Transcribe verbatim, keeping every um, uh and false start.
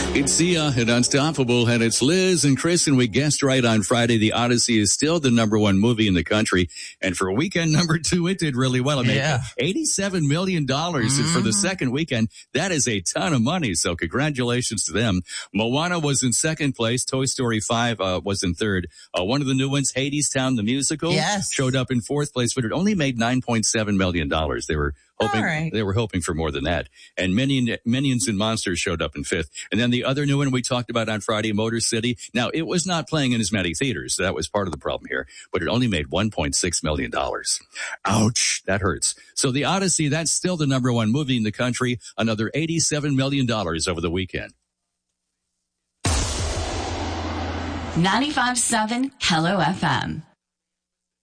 It's Sia and Unstoppable, and it's Liz and Chris, and we guessed right on Friday. The Odyssey is still the number one movie in the country, and for weekend number two, it did really well. It made Yeah. eighty-seven million dollars Mm-hmm. for the second weekend. That is a ton of money, so congratulations to them. Moana was in second place. Toy Story five uh, was in third. Uh, one of the new ones, Hadestown the Musical, Yes. showed up in fourth place, but it only made nine point seven million dollars. They were hoping All right. they were hoping for more than that. And Minion, Minions and Monsters showed up in fifth. And then the other new one we talked about on Friday, Motor City. Now, it was not playing in as many theaters. So that was part of the problem here. But it only made one point six million dollars. Ouch. That hurts. So the Odyssey, that's still the number one movie in the country. Another eighty-seven million dollars over the weekend. ninety-five point seven Hello F M.